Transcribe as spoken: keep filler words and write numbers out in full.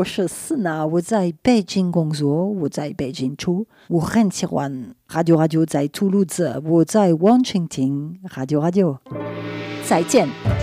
我是思娜，我在北京工作，我在北京住，我很喜欢 Radio Radio 在图卢兹，我在 Washington Radio Radio，再见。